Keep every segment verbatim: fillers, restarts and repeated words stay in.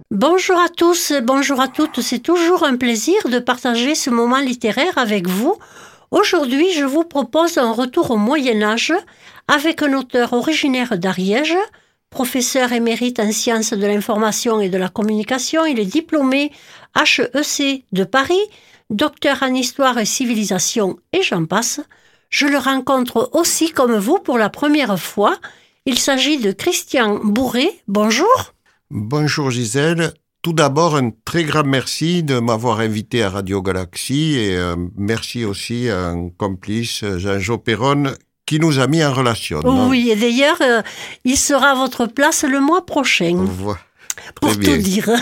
Bonjour à tous, bonjour à toutes, c'est toujours un plaisir de partager ce moment littéraire avec vous. Aujourd'hui, je vous propose un retour au Moyen-Âge avec un auteur originaire d'Ariège, professeur émérite en sciences de l'information et de la communication. Il est diplômé H E C de Paris, docteur en histoire et civilisation et j'en passe. Je le rencontre aussi comme vous pour la première fois. Il s'agit de Christian Bourré. Bonjour. Bonjour Gisèle. Tout d'abord, un très grand merci de m'avoir invité à Radio Galaxie et euh, merci aussi à un complice, Jean-Jo Perron, qui nous a mis en relation. Oui, non et d'ailleurs, euh, il sera à votre place le mois prochain. Voilà. Pour bien. tout dire.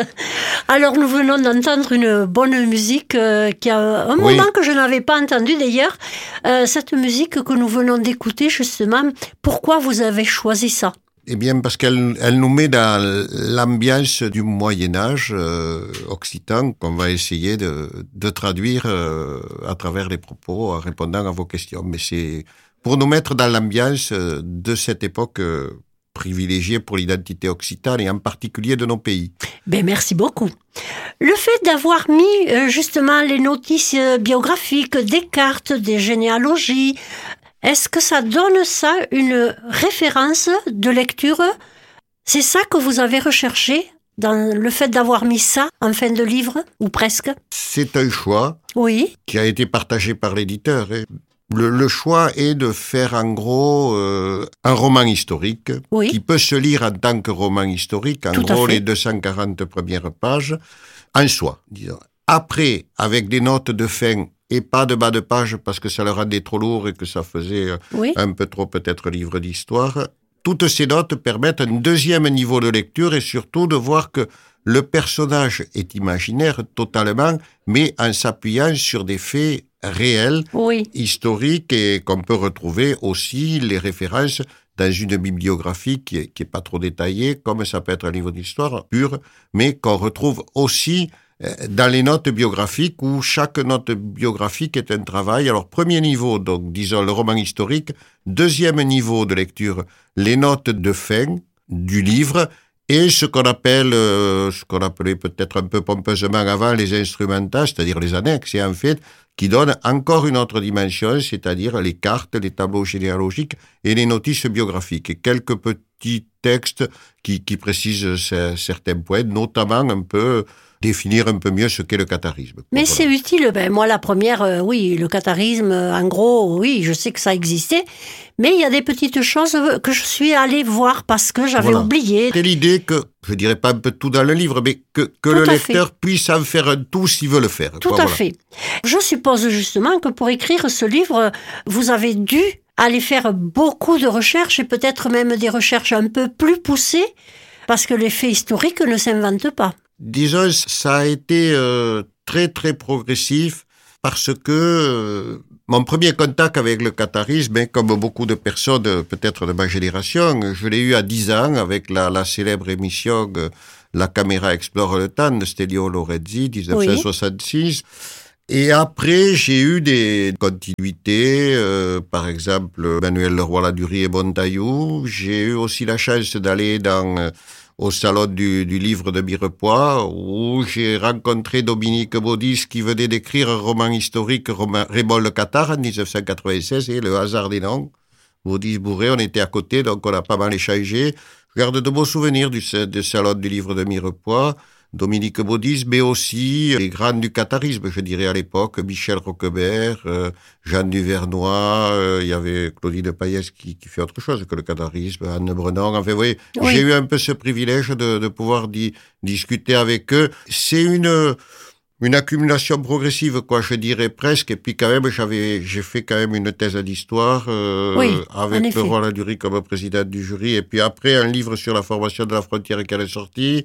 Alors, nous venons d'entendre une bonne musique euh, qui a un Oui. moment que je n'avais pas entendu d'ailleurs. Euh, cette musique que nous venons d'écouter, justement, pourquoi vous avez choisi ça ? Eh bien, parce qu'elle elle nous met dans l'ambiance du Moyen-Âge euh, occitan qu'on va essayer de, de traduire euh, à travers les propos en répondant à vos questions. Mais c'est pour nous mettre dans l'ambiance de cette époque euh, privilégiée pour l'identité occitane et en particulier de nos pays. Ben, merci beaucoup. Le fait d'avoir mis euh, justement les notices euh, biographiques, des cartes, des généalogies, est-ce que ça donne ça une référence de lecture ? C'est ça que vous avez recherché dans le fait d'avoir mis ça en fin de livre, ou presque ? C'est un choix Oui. qui a été partagé par l'éditeur. hein. Le, le choix est de faire en gros euh, un roman historique Oui. qui peut se lire en tant que roman historique, en Tout à gros fait. les deux cent quarante premières pages, en soi, disons. Après, avec des notes de fin et pas de bas de page parce que ça leur rendait trop lourd et que ça faisait euh, Oui. un peu trop peut-être livre d'histoire, toutes ces notes permettent un deuxième niveau de lecture et surtout de voir que le personnage est imaginaire totalement, mais en s'appuyant sur des faits réels, Oui. historiques et qu'on peut retrouver aussi les références dans une bibliographie qui est, qui est pas trop détaillée, comme ça peut être un livre d'histoire pur, mais qu'on retrouve aussi dans les notes biographiques où chaque note biographique est un travail. Alors, premier niveau, donc, disons, le roman historique. Deuxième niveau de lecture, les notes de fin du livre et ce qu'on appelle, euh, ce qu'on appelait peut-être un peu pompeusement avant les instrumentales, c'est-à-dire les annexes, et en fait, qui donnent encore une autre dimension, c'est-à-dire les cartes, les tableaux généalogiques et les notices biographiques. Et quelques petits textes qui, qui précisent c- certains points, notamment un peu définir un peu mieux ce qu'est le catharisme. Mais Voilà. c'est utile. Ben, moi, la première, euh, oui, le catharisme, euh, en gros, oui, je sais que ça existait. Mais il y a des petites choses que je suis allée voir parce que j'avais Voilà. oublié. C'est l'idée que, je dirais pas un peu tout dans le livre, mais que, que Tout le à lecteur fait. puisse en faire un tout s'il veut le faire. Tout quoi, à voilà. fait. Je suppose justement que pour écrire ce livre, vous avez dû aller faire beaucoup de recherches et peut-être même des recherches un peu plus poussées parce que les faits historiques ne s'inventent pas. Disons, ça a été euh, très très progressif parce que euh, mon premier contact avec le catharisme, hein, comme beaucoup de personnes euh, peut-être de ma génération, je l'ai eu à dix ans avec la, la célèbre émission euh, La caméra explore le temps de Stelio Lorenzi, dix-neuf cent soixante-six. Oui. Et après, j'ai eu des continuités, euh, par exemple Manuel Leroy-Ladurie et Montaillou. J'ai eu aussi la chance d'aller dans... Euh, au salon du, du livre de Mirepoix, où j'ai rencontré Dominique Baudis qui venait d'écrire un roman historique, Raymond Le Cathare, en dix-neuf cent quatre-vingt-seize, et le hasard des noms. Baudis Bourré, on était à côté, donc on a pas mal échangé. Je garde de beaux souvenirs du, du salon du livre de Mirepoix. Dominique Baudis, mais aussi les grands du catharisme, je dirais à l'époque, Michel Roquebert, euh, Jean Duvernois, euh, il y avait Claudine Payès qui, qui fait autre chose que le catharisme, Anne Brenon, enfin, vous voyez, oui. J'ai eu un peu ce privilège de, de pouvoir di, discuter avec eux. C'est une, une accumulation progressive, quoi, je dirais presque, et puis quand même, j'avais, j'ai fait quand même une thèse d'histoire, euh, oui, avec Leroy-Ladurie comme président du jury, et puis après, un livre sur la formation de la frontière qui est sorti.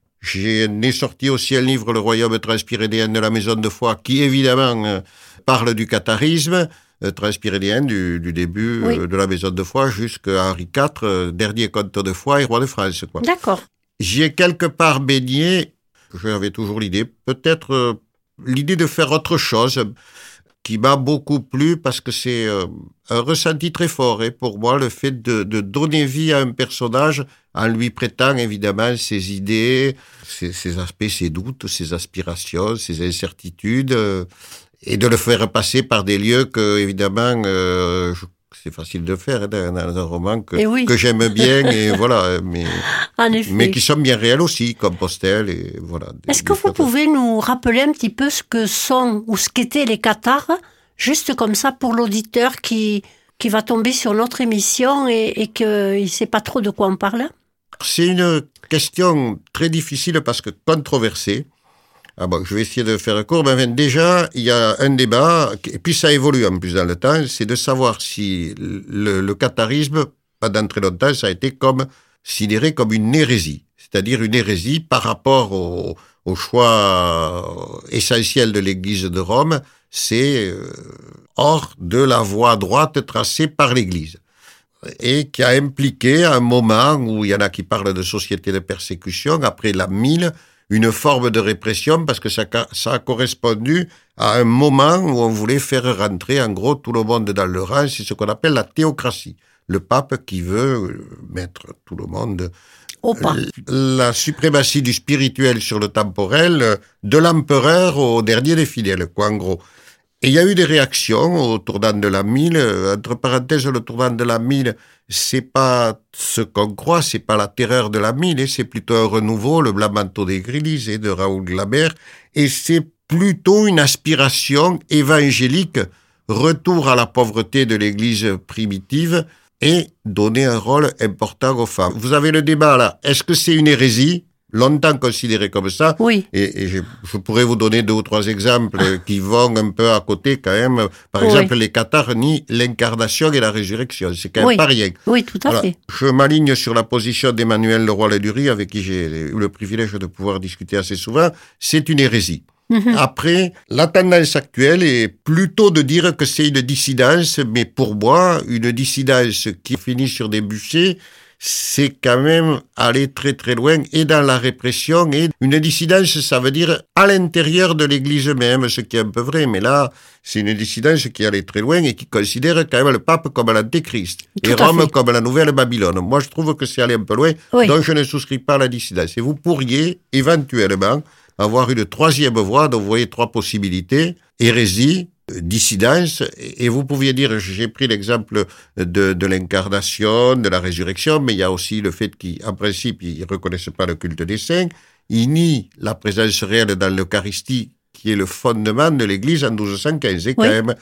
J'en ai sorti aussi un livre, Le Royaume transpyrénéen de la Maison de Foix, qui évidemment euh, parle du catharisme euh, transpyrénéen du, du début oui. euh, de la Maison de Foix jusqu'à Henri quatre, euh, dernier comte de Foix et roi de France. Quoi. D'accord. J'y ai quelque part baigné, j'avais toujours l'idée, peut-être euh, l'idée de faire autre chose, qui m'a beaucoup plu parce que c'est euh, un ressenti très fort. Et pour moi, le fait de, de donner vie à un personnage en lui prêtant évidemment ses idées, ses, ses aspects, ses doutes, ses aspirations, ses incertitudes, euh, et de le faire passer par des lieux que, évidemment, euh, je, c'est facile de faire hein, dans, dans un roman que, oui. que j'aime bien, et voilà, mais, en effet. mais qui sont bien réels aussi, Compostelle, et voilà. Est-ce que vous pouvez nous rappeler un petit peu ce que sont, ou ce qu'étaient les cathares, juste comme ça pour l'auditeur qui, qui va tomber sur notre émission et, et qu'il ne sait pas trop de quoi on parle? C'est une question très difficile parce que controversée. Ah bon, je vais essayer de faire court. Mais déjà, il y a un débat, et puis ça évolue en plus dans le temps, c'est de savoir si le, le catharisme, pendant très longtemps, ça a été comme considéré comme une hérésie. C'est-à-dire une hérésie par rapport au, au choix essentiel de l'Église de Rome, c'est euh, hors de la voie droite tracée par l'Église. Et qui a impliqué un moment où il y en a qui parlent de société de persécution, après la mille, une forme de répression, parce que ça, ça a correspondu à un moment où on voulait faire rentrer, en gros, tout le monde dans le rang. C'est ce qu'on appelle la théocratie. Le pape qui veut mettre tout le monde... Au pas. La suprématie du spirituel sur le temporel, de l'empereur au dernier des fidèles, quoi, en gros. Et il y a eu des réactions au tournant de la mille. Entre parenthèses, le tournant de la mille, c'est pas ce qu'on croit, c'est pas la terreur de la mille, c'est plutôt un renouveau, le blanc manteau des Grélisés de Raoul Glaber, et c'est plutôt une aspiration évangélique, retour à la pauvreté de l'Église primitive, et donner un rôle important aux femmes. Vous avez le débat là, est-ce que c'est une hérésie ? Longtemps considéré comme ça. Oui. Et, et je, je pourrais vous donner deux ou trois exemples ah. qui vont un peu à côté quand même. Par oui. exemple, les cathares nient l'incarnation et la résurrection. C'est quand même oui. pas rien. Oui, tout à Alors, fait. Je m'aligne sur la position d'Emmanuel Leroy-Ladurie, avec qui j'ai eu le privilège de pouvoir discuter assez souvent. C'est une hérésie. Mm-hmm. Après, la tendance actuelle est plutôt de dire que c'est une dissidence, mais pour moi, une dissidence qui finit sur des bûchers, c'est quand même aller très très loin et dans la répression. Et une dissidence, ça veut dire à l'intérieur de l'Église même, ce qui est un peu vrai. Mais là, c'est une dissidence qui allait très loin et qui considère quand même le pape comme l'antéchrist et Rome comme la nouvelle Babylone. Moi, je trouve que c'est aller un peu loin, oui. donc je ne souscris pas à la dissidence. Et vous pourriez éventuellement avoir une troisième voie, donc vous voyez trois possibilités, hérésie, dissidence, et vous pouviez dire, j'ai pris l'exemple de, de l'incarnation, de la résurrection, mais il y a aussi le fait qu'en principe, ils ne reconnaissent pas le culte des saints, ils nient la présence réelle dans l'Eucharistie, qui est le fondement de l'Église en douze cent quinze, et quand oui. même,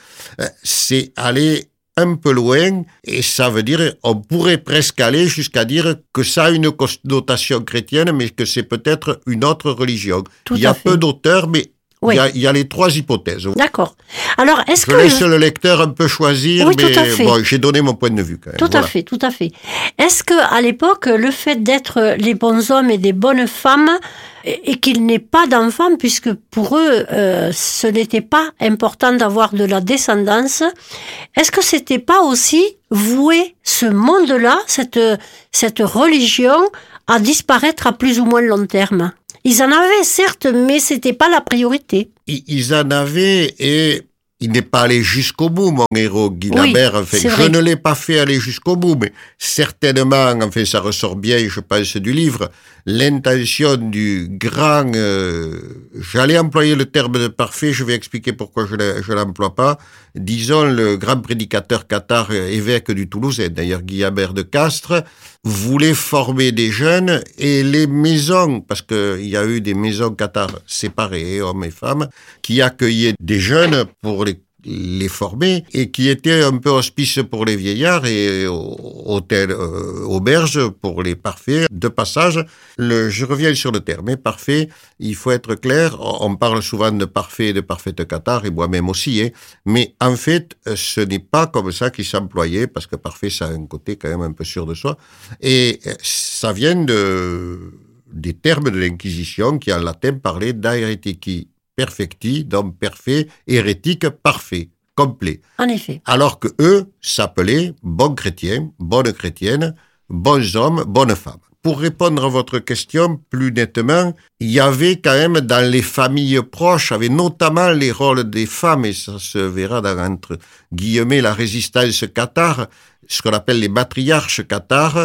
c'est aller un peu loin, et ça veut dire, on pourrait presque aller jusqu'à dire que ça a une connotation chrétienne, mais que c'est peut-être une autre religion. Tout il y a fait. peu d'auteurs, mais oui. il, y a, il y a les trois hypothèses. D'accord. Alors, est-ce je que... laisse le lecteur un peu choisir, oui, mais bon, j'ai donné mon point de vue quand même. Tout voilà. à fait, tout à fait. Est-ce que à l'époque, le fait d'être les bons hommes et des bonnes femmes, et qu'il n'ait pas d'enfants, puisque pour eux, euh, ce n'était pas important d'avoir de la descendance, est-ce que c'était pas aussi vouer ce monde-là, cette, cette religion, à disparaître à plus ou moins long terme ? Ils en avaient, certes, mais c'était pas la priorité. Ils en avaient, et il n'est pas allé jusqu'au bout, mon héros, Guy oui, Lambert. En fait. Je vrai. ne l'ai pas fait aller jusqu'au bout, mais certainement, en fait, ça ressort bien, je pense, du livre, l'intention du grand, euh, j'allais employer le terme de parfait, je vais expliquer pourquoi je ne l'emploie pas, disons le grand prédicateur cathare, évêque du Toulousain, d'ailleurs Guy Lambert de Castres, voulait former des jeunes, et les maisons, parce qu'il y a eu des maisons cathares séparées, hommes et femmes, qui accueillaient des jeunes pour les les former, et qui étaient un peu hospice pour les vieillards et hôtel, euh, auberge pour les parfaits de passage. Le, je reviens sur le terme, parfait, il faut être clair, on parle souvent de parfait et de parfaite cathare, et moi-même aussi, hein, mais en fait, ce n'est pas comme ça qu'il s'employait, parce que parfait, ça a un côté quand même un peu sûr de soi, et ça vient de, des termes de l'Inquisition qui en latin parlaient d'haeretici perfecti, donc parfait, hérétique, parfait, complet. En effet. Alors que eux s'appelaient bons chrétiens, bonnes chrétiennes, bons hommes, bonnes femmes. Pour répondre à votre question plus nettement, il y avait quand même dans les familles proches, avait notamment les rôles des femmes, et ça se verra dans, entre guillemets, la résistance cathare, ce qu'on appelle les matriarches cathares,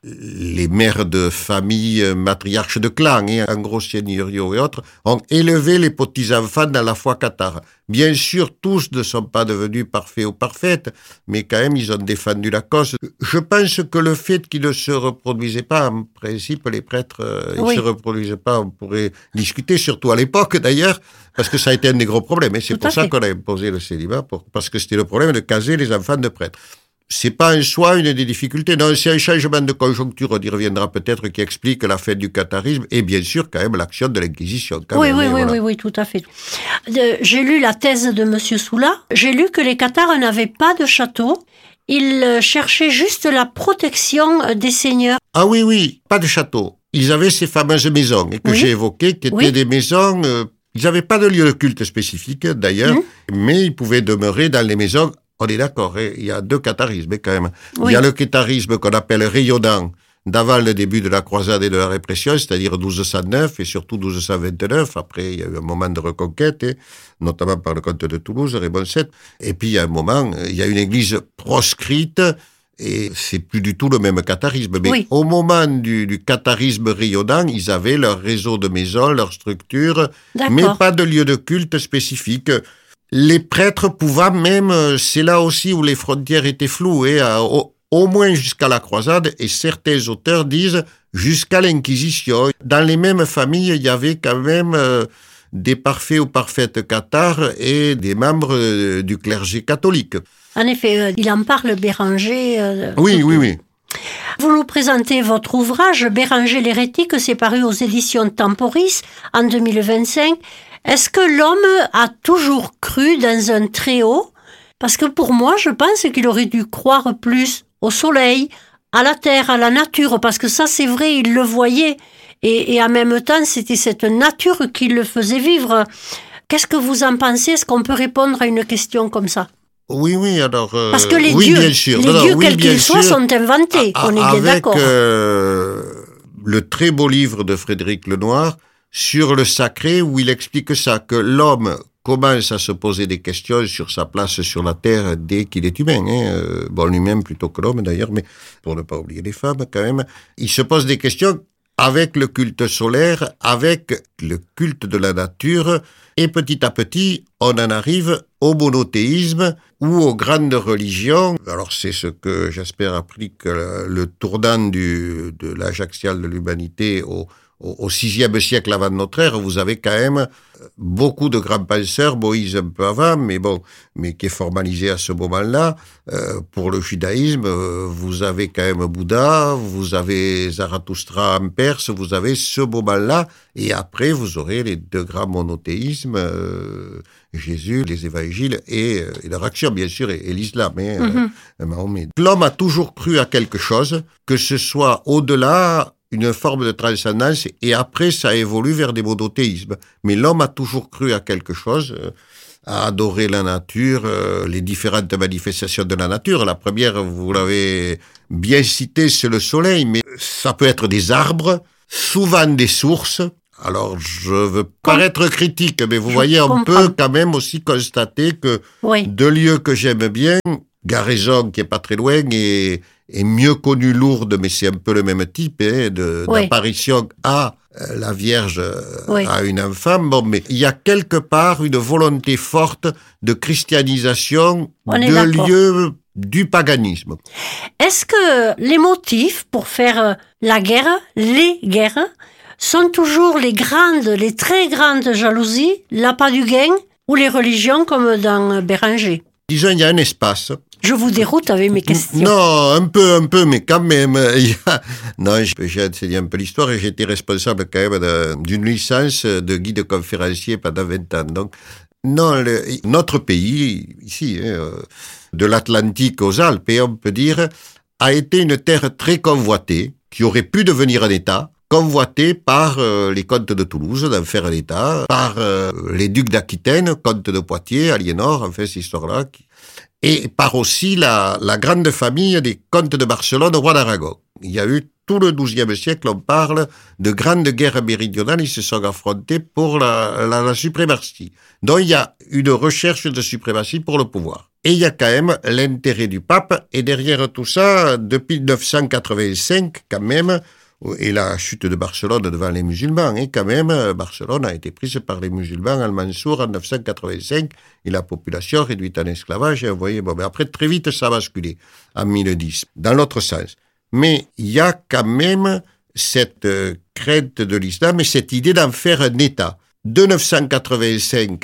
les mères de famille, matriarches de clans, hein, en gros seigneuriaux et autres, ont élevé les petits-enfants dans la foi cathare. Bien sûr, tous ne sont pas devenus parfaits ou parfaites, mais quand même, ils ont défendu la cause. Je pense que le fait qu'ils ne se reproduisaient pas, en principe, les prêtres, euh, ils ne oui. se reproduisaient pas, on pourrait discuter, surtout à l'époque d'ailleurs, parce que ça a été un des gros problèmes. Et c'est Tout pour ça fait. qu'on a imposé le célibat, pour, parce que c'était le problème de caser les enfants de prêtres. C'est pas en soi une des difficultés. Non, c'est un changement de conjoncture, on y reviendra peut-être, qui explique la fin du catharisme et bien sûr quand même l'action de l'Inquisition. Quand oui, même, oui, oui, voilà. oui, oui, tout à fait. De, j'ai lu la thèse de M. Soula. J'ai lu que les cathares n'avaient pas de château. Ils cherchaient juste la protection des seigneurs. Ah oui, oui, pas de château. Ils avaient ces fameuses maisons que oui. j'ai évoquées, qui étaient oui. des maisons... Euh, ils n'avaient pas de lieu de culte spécifique d'ailleurs, mmh. mais ils pouvaient demeurer dans les maisons. On est d'accord, il y a deux catharismes quand même. Oui. Il y a le catharisme qu'on appelle rayonnant d'avant le début de la croisade et de la répression, c'est-à-dire douze cent neuf et surtout douze cent vingt-neuf. Après, il y a eu un moment de reconquête, et, notamment par le comte de Toulouse, Raymond sept. Et puis, il y a un moment, il y a une église proscrite et c'est plus du tout le même catharisme. Mais oui. au moment du, du catharisme rayonnant, ils avaient leur réseau de maisons, leur structure, D'accord. mais pas de lieu de culte spécifique. Les prêtres pouvant même, c'est là aussi où les frontières étaient floues, et à, au, au moins jusqu'à la croisade, et certains auteurs disent jusqu'à l'Inquisition. Dans les mêmes familles, il y avait quand même euh, des parfaits ou parfaites cathares et des membres euh, du clergé catholique. En effet, euh, il en parle Béranger. Euh, oui, oui, oui. Vous nous présentez votre ouvrage, Béranger l'hérétique, c'est paru aux éditions Temporis en deux mille vingt-cinq. Est-ce que l'homme a toujours cru dans un très-haut ? Parce que pour moi, je pense qu'il aurait dû croire plus au soleil, à la terre, à la nature, parce que ça, c'est vrai, il le voyait. Et, et en même temps, c'était cette nature qui le faisait vivre. Qu'est-ce que vous en pensez ? Est-ce qu'on peut répondre à une question comme ça ? Oui, oui, alors... Euh, Parce que les oui, dieux, bien sûr. les non, dieux non, oui, quels qu'ils soient, sont inventés. A, a, on est bien avec, d'accord. Euh, le très beau livre de Frédéric Lenoir sur le sacré, où il explique ça, que l'homme commence à se poser des questions sur sa place sur la terre dès qu'il est humain. Hein. Bon, lui-même plutôt que l'homme d'ailleurs, mais pour ne pas oublier les femmes quand même. Il se pose des questions avec le culte solaire, avec le culte de la nature, et petit à petit, on en arrive au monothéisme ou aux grandes religions. Alors c'est ce que j'espère applique le tournant du, de l'âge axial de l'humanité au Au sixième siècle avant notre ère, vous avez quand même beaucoup de grands penseurs, Moïse un peu avant, mais bon, mais qui est formalisé à ce moment-là. Euh, pour le judaïsme, vous avez quand même Bouddha, vous avez Zarathustra en Perse, vous avez ce moment-là, et après vous aurez les deux grands monothéismes, euh, Jésus, les évangiles et, et leur action, bien sûr, et, et l'islam, hein, mm-hmm. euh, Mahomet. L'homme a toujours cru à quelque chose, que ce soit au-delà, une forme de transcendance, et après ça évolue vers des monothéismes. Mais l'homme a toujours cru à quelque chose, euh, à adorer la nature, euh, les différentes manifestations de la nature. La première, vous l'avez bien cité, c'est le soleil, mais ça peut être des arbres, souvent des sources. Alors, je veux paraître critique, mais vous je voyez, on comprends. peut quand même aussi constater que oui. deux lieux que j'aime bien, Garaison, qui est pas très loin, et est mieux connu Lourdes, mais c'est un peu le même type hein, de, oui. d'apparition à euh, la Vierge, oui. à une enfant. Bon, mais il y a quelque part une volonté forte de christianisation On de lieux du paganisme. Est-ce que les motifs pour faire la guerre, les guerres, sont toujours les grandes, les très grandes jalousies, l'appât du gain, ou les religions comme dans Béranger ? Disons, il y a un espace. Je vous déroute avec mes questions. Non, un peu, un peu, mais quand même. Il y a... Non, j'ai enseigné un peu l'histoire et j'ai été responsable quand même de, d'une licence de guide conférencier pendant vingt ans. Donc, non, le, notre pays, ici, hein, de l'Atlantique aux Alpes, et on peut dire, a été une terre très convoitée, qui aurait pu devenir un État, convoité par euh, les comtes de Toulouse d'en faire un État, par euh, les ducs d'Aquitaine, comtes de Poitiers, Aliénor, enfin cette histoire-là, qui... et par aussi la, la grande famille des comtes de Barcelone, roi d'Aragon. Il y a eu tout le douzième siècle, on parle de grandes guerres méridionales. Ils se sont affrontés pour la, la, la suprématie. Donc, il y a une recherche de suprématie pour le pouvoir. Et il y a quand même l'intérêt du pape. Et derrière tout ça, depuis neuf cent quatre-vingt-cinq, quand même, et la chute de Barcelone devant les musulmans, et quand même, Barcelone a été prise par les musulmans al-Mansour en neuf cent quatre-vingt-cinq, et la population réduite en esclavage, et vous voyez, bon, mais après, très vite, ça a basculé, en mille dix, dans l'autre sens. Mais il y a quand même cette euh, crainte de l'islam et cette idée d'en faire un État. De neuf cent quatre-vingt-cinq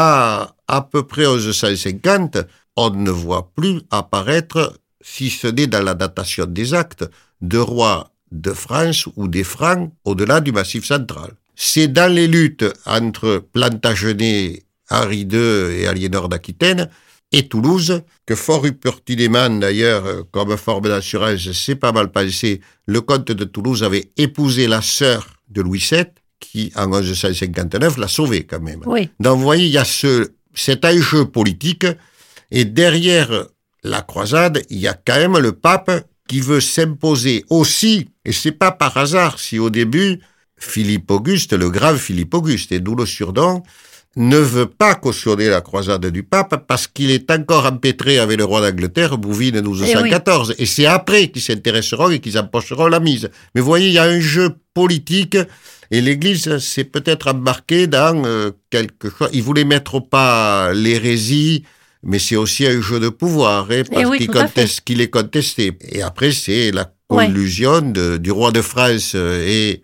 à à peu près mille cent cinquante, on ne voit plus apparaître, si ce n'est dans la datation des actes, de rois de France ou des Francs au-delà du Massif central. C'est dans les luttes entre Plantagenet, Henri deux et Aliénor d'Aquitaine et Toulouse que fort opportunément d'ailleurs, comme forme d'assurance, c'est pas mal pensé, le comte de Toulouse avait épousé la sœur de Louis sept qui, en mille cent cinquante-neuf, l'a sauvé quand même. Oui. Donc vous voyez, il y a ce, cet enjeu politique et derrière la croisade, il y a quand même le pape qui veut s'imposer aussi, et c'est pas par hasard si au début, Philippe Auguste, le grave Philippe Auguste, et d'où le surnom, ne veut pas cautionner la croisade du pape parce qu'il est encore empêtré avec le roi d'Angleterre, Bouvines douze cent quatorze. Et, oui. Et c'est après qu'ils s'intéresseront et qu'ils empocheront la mise. Mais vous voyez, il y a un jeu politique et l'Église s'est peut-être embarquée dans euh, quelque chose. Il voulait mettre au pas l'hérésie, mais c'est aussi un jeu de pouvoir, hein, parce oui, qu'il, conteste, qu'il est contesté. Et après, c'est la collusion ouais. de, du roi de France et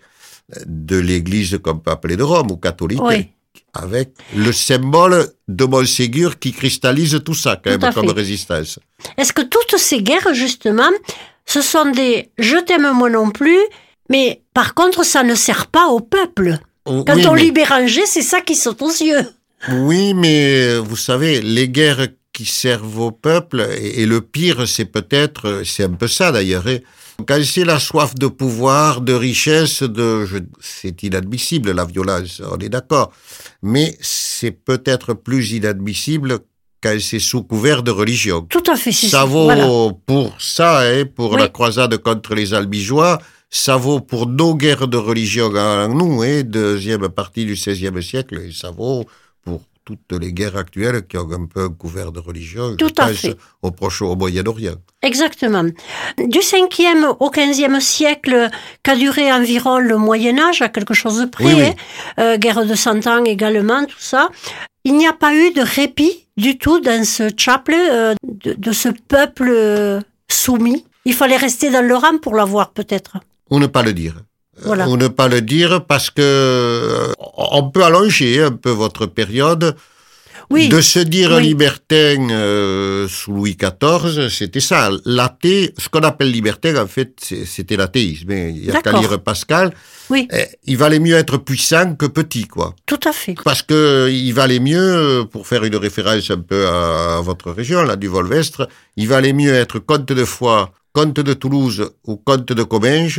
de l'Église, comme on peut appeler de Rome, ou catholique, oui. avec le symbole de Montségur qui cristallise tout ça, quand tout même, comme fait. Résistance. Est-ce que toutes ces guerres, justement, ce sont des « je t'aime moi non plus », mais par contre, ça ne sert pas au peuple. Quand oui, on mais... lit Béranger, c'est ça qui saute aux yeux. Oui, mais vous savez, les guerres qui servent au peuple, et, et le pire, c'est peut-être, c'est un peu ça d'ailleurs, hein, quand c'est la soif de pouvoir, de richesse, de, je, c'est inadmissible la violence, on est d'accord, mais c'est peut-être plus inadmissible quand c'est sous couvert de religion. Tout à fait, c'est ça. Ça vaut voilà. pour ça, hein, pour oui. la croisade contre les Albigeois. Ça vaut pour nos guerres de religion en nous, hein, deuxième partie du seizième siècle, et ça vaut pour toutes les guerres actuelles qui ont un peu un couvert de religion, Tout je à pense fait. au Proche, au Moyen-Orient. Exactement. Du cinquième au quinzième siècle, qu'a duré environ le Moyen-Âge, à quelque chose de près, oui, oui. Euh, guerre de Cent Ans également, tout ça, il n'y a pas eu de répit du tout dans ce chapelet euh, de, de ce peuple euh, soumis. Il fallait rester dans le rang pour l'avoir, peut-être. Ou ne pas le dire. Voilà. Ou ne pas le dire parce que euh, on peut allonger un peu votre période. Oui. De se dire oui. libertin euh, sous Louis quatorze, c'était ça. L'athée, ce qu'on appelle libertin, en fait, c'était l'athéisme. Il y a qu'à lire Pascal. Oui. Eh, il valait mieux être puissant que petit, quoi. Tout à fait. Parce que il valait mieux, pour faire une référence un peu à, à votre région, là, du Volvestre, il valait mieux être comte de Foix, comte de Toulouse ou comte de Comminges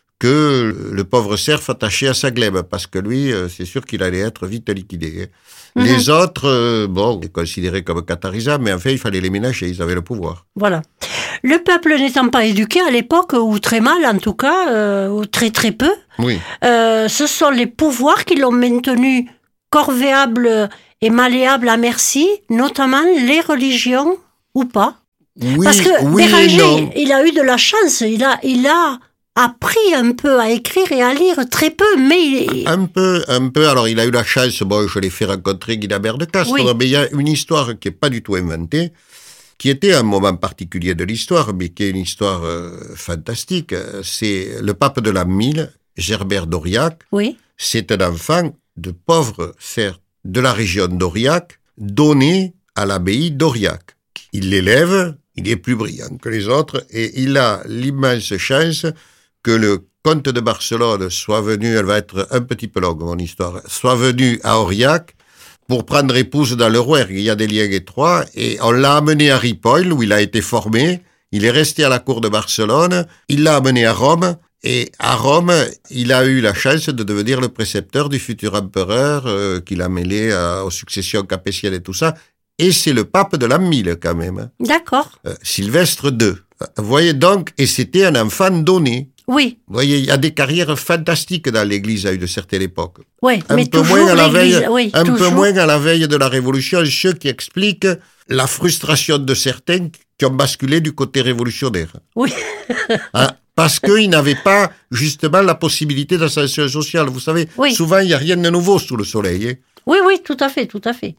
que le pauvre serf attaché à sa glèbe, parce que lui, c'est sûr qu'il allait être vite liquidé. Mm-hmm. Les autres, euh, bon, considérés comme catharisants, mais en fait, il fallait les ménager, ils avaient le pouvoir. Voilà. Le peuple n'étant pas éduqué à l'époque, ou très mal en tout cas, euh, ou très très peu, oui. euh, ce sont les pouvoirs qui l'ont maintenu corvéable et malléable à merci, notamment les religions, ou pas. Oui, Parce que oui, Béranger, non. il a eu de la chance, il a... Il a appris un peu à écrire et à lire, très peu, mais... Il... Un peu, un peu. Alors, il a eu la chance, bon, je l'ai fait rencontrer Guilabert de Castro, oui. mais il y a une histoire qui est pas du tout inventée, qui était un moment particulier de l'histoire, mais qui est une histoire euh, fantastique. C'est le pape de l'an mille, Gerbert d'Aurillac. Oui. C'est un enfant de pauvre, certes, de la région d'Aurillac, donné à l'abbaye d'Aurillac. Il l'élève, il est plus brillant que les autres, et il a l'immense chance que le comte de Barcelone soit venu, elle va être un petit peu longue, mon histoire, soit venu à Aurillac pour prendre épouse dans le Rouergue. Il y a des liens étroits, et on l'a amené à Ripoll, où il a été formé. Il est resté à la cour de Barcelone. Il l'a amené à Rome, et à Rome, il a eu la chance de devenir le précepteur du futur empereur, euh, qu'il a mêlé à, aux successions capétiennes et tout ça. Et c'est le pape de l'an mille, quand même. D'accord. Euh, Sylvestre deux. Vous voyez donc, et c'était un enfant donné. Oui. Vous voyez, il y a des carrières fantastiques dans l'Église à une certaine époque. Oui, un mais peu toujours moins à la l'Église, veille, oui, un toujours. peu moins à la veille de la Révolution, ce qui explique la frustration de certains qui ont basculé du côté révolutionnaire. Oui. Hein, parce qu'ils n'avaient pas justement la possibilité d'ascension sociale. Vous savez, oui. souvent il n'y a rien de nouveau sous le soleil. Hein. Oui, oui, tout à fait, tout à fait.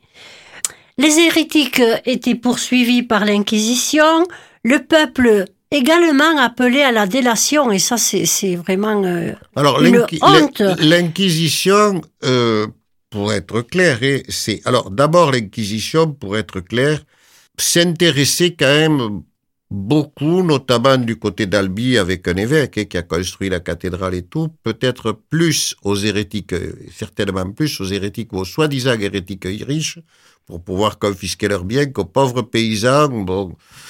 Les hérétiques étaient poursuivis par l'Inquisition, le peuple également appelé à la délation, et ça c'est, c'est vraiment euh, alors, une l'inqui- honte. L'Inquisition, euh, pour être clair, hein, c'est alors d'abord l'Inquisition, pour être clair, s'intéressait quand même beaucoup, notamment du côté d'Albi avec un évêque hein, qui a construit la cathédrale et tout, peut-être plus aux hérétiques, certainement plus aux hérétiques ou aux soi-disant hérétiques riches, pour pouvoir confisquer leurs biens, qu'aux pauvres paysans, bon,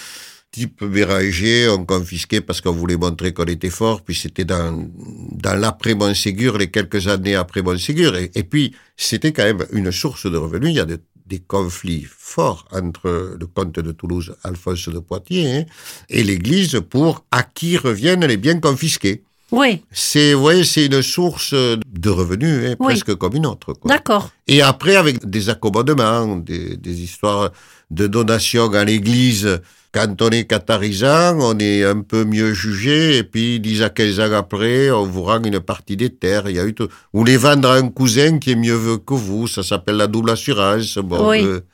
type Béranger, on confisquait parce qu'on voulait montrer qu'on était fort, puis c'était dans, dans l'après-Montségur, les quelques années après Montségur, et, et puis c'était quand même une source de revenus, il y a de, des conflits forts entre le comte de Toulouse, Alphonse de Poitiers, hein, et l'Église pour à qui reviennent les biens confisqués. Oui. C'est, vous voyez, c'est une source de revenus, hein, oui. presque comme une autre. Quoi. D'accord. Et après, avec des accommodements, des, des histoires de donations à l'Église, quand on est catharisant, on est un peu mieux jugé, et puis dix à quinze ans après, on vous rend une partie des terres. Il y a eu tout. Ou les vendre à un cousin qui est mieux que vous, ça s'appelle la double assurance. Bon, oui. euh...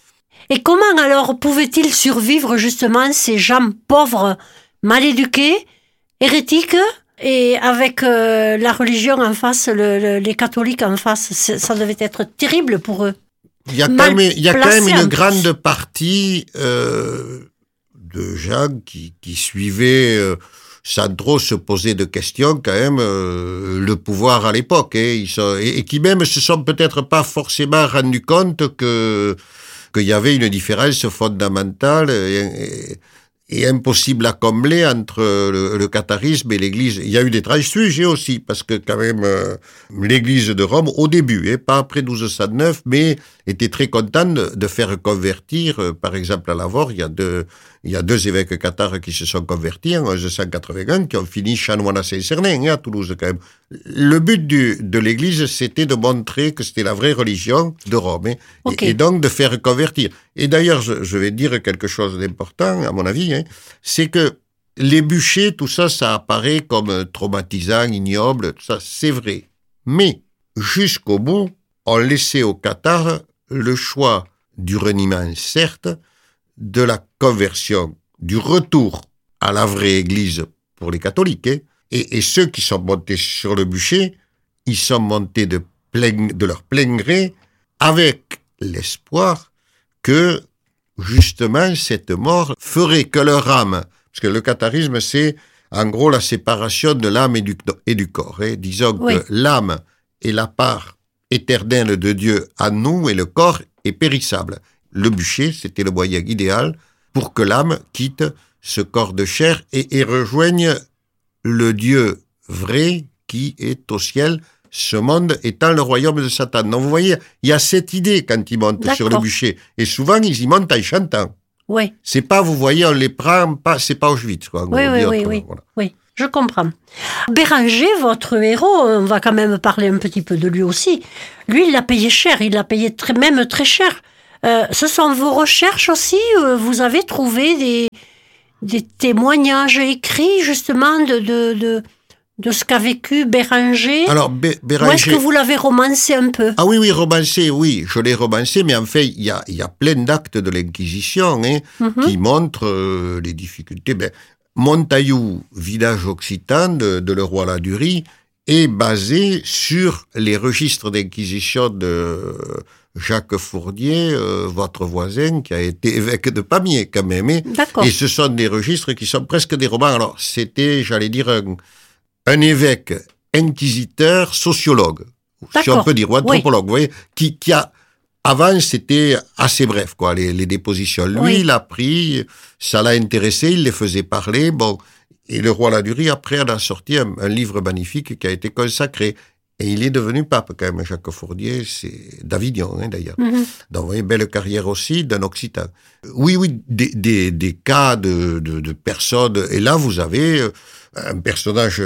Et comment alors pouvaient-ils survivre justement ces gens pauvres, mal éduqués, hérétiques, et avec euh, la religion en face, le, le, les catholiques en face? Ça devait être terrible pour eux. Il y a, quand même, il y a quand même une grande partie euh, de gens qui, qui suivaient, euh, sans trop se poser de questions, quand même, euh, le pouvoir à l'époque. Hein, ils sont, et, et qui même se sont peut-être pas forcément rendus compte que qu'il y avait une différence fondamentale et, et, et impossible à combler entre le, le catharisme et l'Église. Il y a eu des transfuges aussi, parce que quand même, euh, l'Église de Rome, au début, hein, pas après douze cent neuf, mais était très contente de, de faire convertir, euh, par exemple à Lavore, il y a deux, il y a deux évêques cathares qui se sont convertis en mille cent quatre-vingt-un, qui ont fini chanoine à Saint-Cernin, hein, à Toulouse quand même. Le but du, de l'Église, c'était de montrer que c'était la vraie religion de Rome, hein, okay. et, et donc de faire convertir. Et d'ailleurs, je, je vais dire quelque chose d'important, à mon avis, hein, c'est que les bûchers, tout ça, ça apparaît comme traumatisant, ignoble, tout ça, c'est vrai. Mais, jusqu'au bout, on laissait aux cathares le choix du reniement, certes, de la conversion, du retour à la vraie Église pour les catholiques. Hein. Et, et ceux qui sont montés sur le bûcher, ils sont montés de, plein, de leur plein gré avec l'espoir que, justement, cette mort ferait que leur âme, parce que le catharisme, c'est en gros la séparation de l'âme et du, et du corps. Hein. Disons oui. que l'âme est la part éternelle de Dieu à nous et le corps est périssable. Le bûcher, c'était le moyen idéal pour que l'âme quitte ce corps de chair et, et rejoigne le Dieu vrai qui est au ciel, ce monde étant le royaume de Satan. Donc vous voyez, il y a cette idée quand ils montent D'accord. sur le bûcher. Et souvent, ils y montent en chantant. Oui. C'est pas, vous voyez, on les prend, pas, c'est pas Auschwitz. Quoi, oui, oui, oui, oui, voilà. oui. Je comprends. Béranger, votre héros, on va quand même parler un petit peu de lui aussi. Lui, il l'a payé cher, il l'a payé très, même très cher. Euh, ce sont vos recherches aussi, euh, vous avez trouvé des, des témoignages écrits justement de, de, de, de ce qu'a vécu Béranger. Alors, Bé- Béranger... Ou est-ce que vous l'avez romancé un peu? Ah oui, oui, romancé, oui, je l'ai romancé, mais en fait, il y a, y a plein d'actes de l'Inquisition hein, mm-hmm. qui montrent euh, les difficultés. Ben, Montaillou, village occitan de, de le roi Ladurie, est basé sur les registres d'Inquisition de Jacques Fournier, euh, votre voisin, qui a été évêque de Pamiers quand même. Hein. D'accord. Et ce sont des registres qui sont presque des romans. Alors, c'était, j'allais dire, un, un évêque inquisiteur sociologue, D'accord. si on peut dire, ou anthropologue, oui. vous voyez, qui, qui a... Avant, c'était assez bref, quoi, les, les dépositions. Lui, oui. il a pris, ça l'a intéressé, il les faisait parler, bon, et le roi Ladurie, après, en a sorti un, un livre magnifique qui a été consacré. Et il est devenu pape, quand même, Jacques Fournier, c'est d'Avignon, hein, d'ailleurs. Mm-hmm. Donc, vous voyez, belle carrière aussi d'un Occitan. Oui, oui, des, des, des cas de, de, de personnes. Et là, vous avez un personnage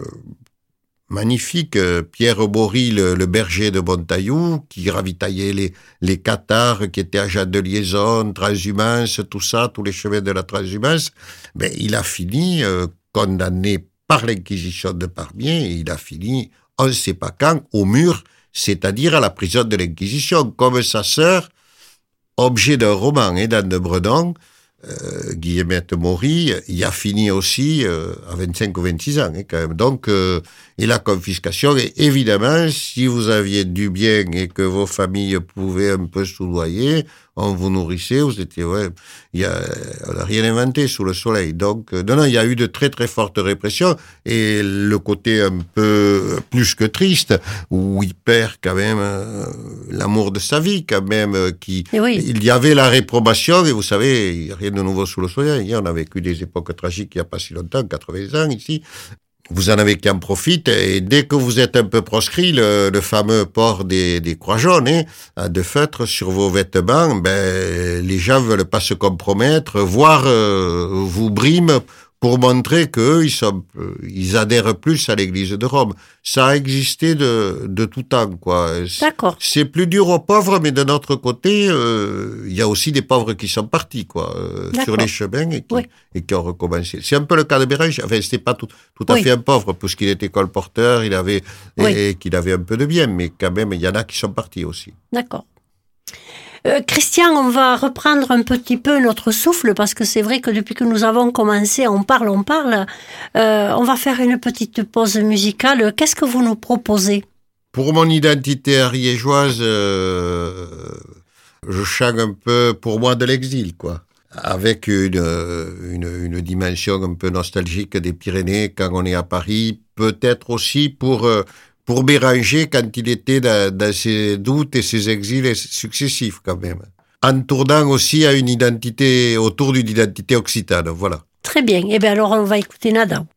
magnifique, Pierre Bory, le, le berger de Montaillou, qui ravitaillait les, les cathares, qui étaient agents de liaison, transhumance, tout ça, tous les chemins de la transhumance. Ben, il a fini euh, condamné par l'Inquisition de Parmier, et il a fini, on ne sait pas quand, au mur, c'est-à-dire à la prison de l'Inquisition, comme sa sœur, objet d'un roman, hein, d'Anne de Bredon, euh, Guillemette Maury, il a fini aussi euh, à vingt-cinq ou vingt-six ans, hein, quand même. Donc, euh, et la confiscation, et évidemment, si vous aviez du bien et que vos familles pouvaient un peu soudoyer, on vous nourrissait, vous étiez, ouais, il y a, on n'a rien inventé sous le soleil. Donc, euh, non, non, il y a eu de très, très fortes répressions, et le côté un peu plus que triste, où il perd quand même euh, l'amour de sa vie, quand même, euh, qui, oui. il y avait la réprobation, et vous savez, il n'y a rien de nouveau sous le soleil. Hier, on a vécu des époques tragiques il n'y a pas si longtemps, quatre-vingts ans ici. Vous en avez qui en profitent, et dès que vous êtes un peu proscrit, le, le fameux port des, des croix jaunes, hein, de feutre sur vos vêtements, ben, les gens veulent pas se compromettre, voire euh, vous briment pour montrer qu'eux, ils sont, ils adhèrent plus à l'Église de Rome. Ça a existé de, de tout temps, quoi. D'accord. C'est plus dur aux pauvres, mais de notre côté, euh, il y a aussi des pauvres qui sont partis, quoi, euh, sur les chemins et qui, oui. et qui ont recommencé. C'est un peu le cas de Béranger. Enfin, c'était pas tout, tout à oui. fait un pauvre, puisqu'il était colporteur, il avait, oui. et, et qu'il avait un peu de bien, mais quand même, il y en a qui sont partis aussi. D'accord. Euh, Christian, on va reprendre un petit peu notre souffle, parce que c'est vrai que depuis que nous avons commencé, on parle, on parle. Euh, on va faire une petite pause musicale. Qu'est-ce que vous nous proposez ? Pour mon identité ariégeoise, euh, je chante un peu, pour moi, de l'exil, quoi. Avec une, une, une dimension un peu nostalgique des Pyrénées quand on est à Paris. Peut-être aussi pour... Euh, Pour Béranger, quand il était dans, dans ses doutes et ses exils successifs, quand même. En tournant aussi à une identité, autour d'une identité occitane, voilà. Très bien. Eh bien, alors, on va écouter Nada.